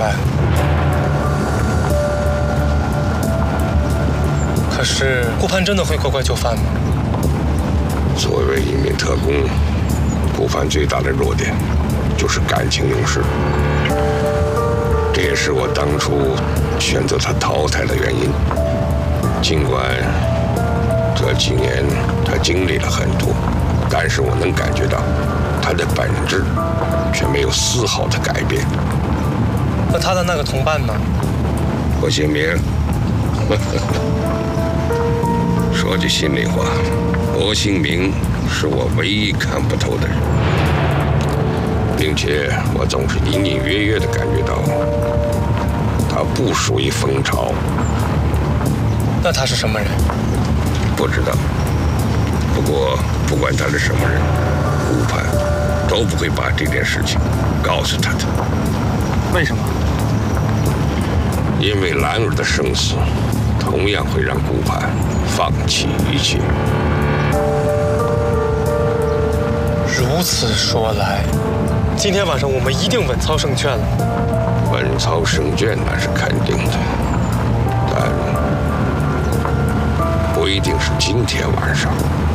白。可是顾盼真的会乖乖就范吗？ 作为一名特工，顾盼最大的弱点就是感情用事，这也是我当初选择他淘汰的原因。尽管这几年他经历了很多，但是我能感觉到他的本质却没有丝毫的改变。 那他的那个同伴呢？ 郭敬明，说句心里话，郭敬明是我唯一看不透的人，并且我总是隐隐约约地感觉到他不属于蜂巢。 那他是什么人？ 不知道。不过不管他是什么人，顾盼都不会把这件事情告诉他的。 为什么？ 因为兰儿的生死同样会让顾盼放弃一切。 如此说来，今天晚上我们一定稳操胜券了。 稳操胜券那是肯定的，但不一定是今天晚上。